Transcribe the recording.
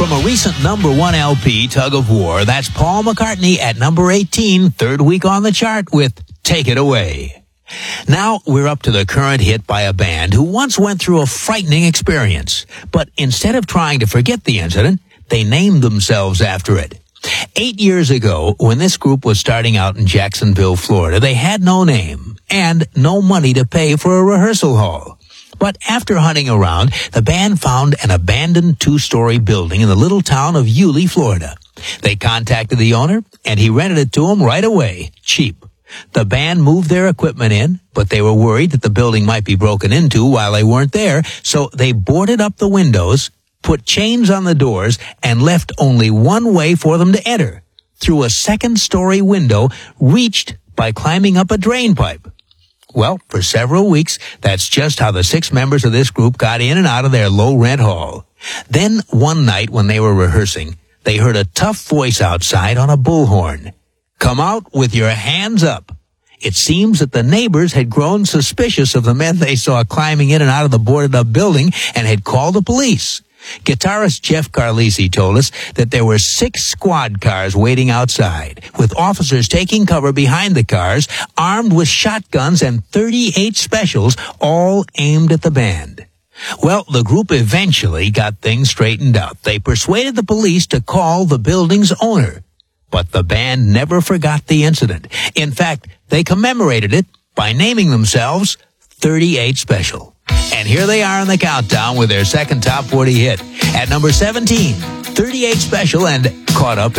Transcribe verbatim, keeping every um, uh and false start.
From a recent number one L P, Tug of War, that's Paul McCartney at number eighteen, third week on the chart with Take It Away. Now we're up to the current hit by a band who once went through a frightening experience. But instead of trying to forget the incident, they named themselves after it. Eight years ago, when this group was starting out in Jacksonville, Florida, they had no name and no money to pay for a rehearsal hall. But after hunting around, the band found an abandoned two-story building in the little town of Yulee, Florida. They contacted the owner, and he rented it to them right away, cheap. The band moved their equipment in, but they were worried that the building might be broken into while they weren't there, so they boarded up the windows, put chains on the doors, and left only one way for them to enter, through a second-story window reached by climbing up a drain pipe. Well, for several weeks, that's just how the six members of this group got in and out of their low-rent hall. Then, one night when they were rehearsing, they heard a tough voice outside on a bullhorn. "Come out with your hands up." It seems that the neighbors had grown suspicious of the men they saw climbing in and out of the boarded-up building and had called the police. Guitarist Jeff Carlisi told us that there were six squad cars waiting outside, with officers taking cover behind the cars, armed with shotguns and thirty-eight specials, all aimed at the band. Well, the group eventually got things straightened out. They persuaded the police to call the building's owner. But the band never forgot the incident. In fact, they commemorated it by naming themselves thirty-eight Special. And here they are in the countdown with their second top forty hit. At number seventeen, thirty-eight Special and Caught Up in